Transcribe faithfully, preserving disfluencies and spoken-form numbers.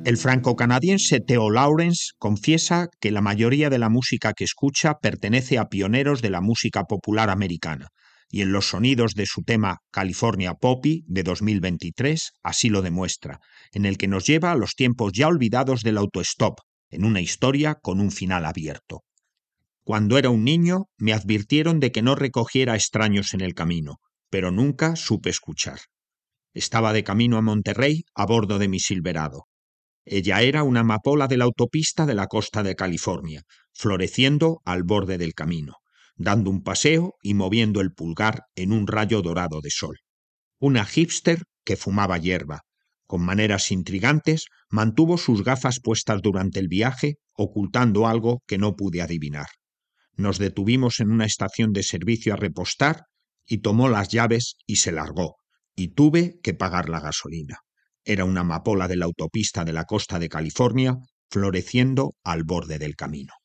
El franco-canadiense Theo Lawrence confiesa que la mayoría de la música que escucha pertenece a pioneros de la música popular americana, y en los sonidos de su tema California Poppy de dos mil veintitrés así lo demuestra, en el que nos lleva a los tiempos ya olvidados del autostop, en una historia con un final abierto. Cuando era un niño me advirtieron de que no recogiera extraños en el camino, pero nunca supe escuchar. Estaba de camino a Monterrey a bordo de mi Silverado. Ella era una amapola de la autopista de la costa de California, floreciendo al borde del camino, dando un paseo y moviendo el pulgar en un rayo dorado de sol. Una hipster que fumaba hierba. Con maneras intrigantes, mantuvo sus gafas puestas durante el viaje, ocultando algo que no pude adivinar. Nos detuvimos en una estación de servicio a repostar y tomó las llaves y se largó, y tuve que pagar la gasolina. Era una amapola de la autopista de la costa de California, floreciendo al borde del camino.